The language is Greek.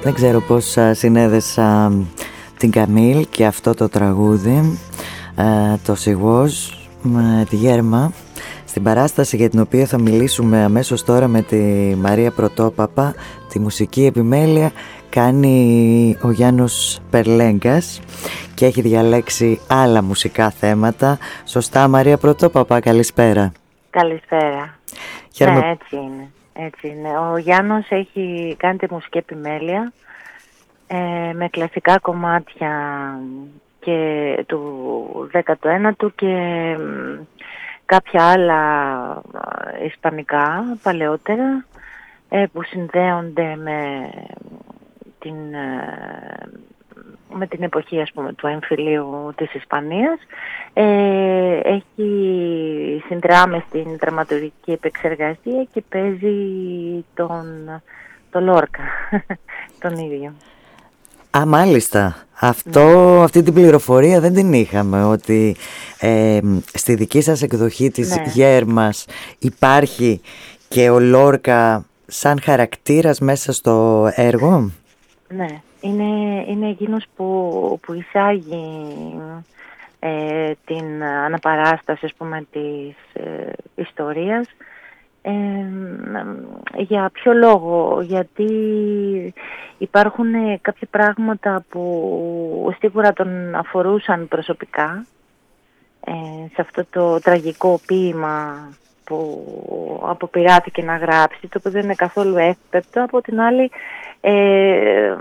Δεν ξέρω πώς συνέδεσα την Καμίλ και αυτό το τραγούδι, το Σιγός, με τη Γέρμα, στην παράσταση για την οποία θα μιλήσουμε αμέσως τώρα με τη Μαρία Πρωτόπαπα. Τη μουσική επιμέλεια κάνει ο Γιάννος Περλέγκας και έχει διαλέξει άλλα μουσικά θέματα. Σωστά, Μαρία Πρωτόπαπα, καλησπέρα. Καλησπέρα. Χαίρομαι. Ναι, έτσι είναι. Ο Γιάννος έχει κάνει τη μουσική επιμέλεια με κλασικά κομμάτια και του 19ου και κάποια άλλα ισπανικά παλαιότερα που συνδέονται με την εποχή, ας πούμε, του εμφυλίου της Ισπανίας. Έχει συνδράμει στην δραματουργική επεξεργασία και παίζει τον Λόρκα, τον ίδιο. Α, μάλιστα. Αυτή την πληροφορία δεν την είχαμε, ότι στη δική σας εκδοχή της Γέρμας υπάρχει και ο Λόρκα σαν χαρακτήρας μέσα στο έργο. Ναι, είναι εκείνος που εισάγει την αναπαράσταση, ας πούμε, της ιστορίας. Για ποιο λόγο? Γιατί υπάρχουν κάποια πράγματα που σίγουρα τον αφορούσαν προσωπικά σε αυτό το τραγικό ποίημα που αποπειράθηκε να γράψει, το οποίο δεν είναι καθόλου εύπεπτο. Από την άλλη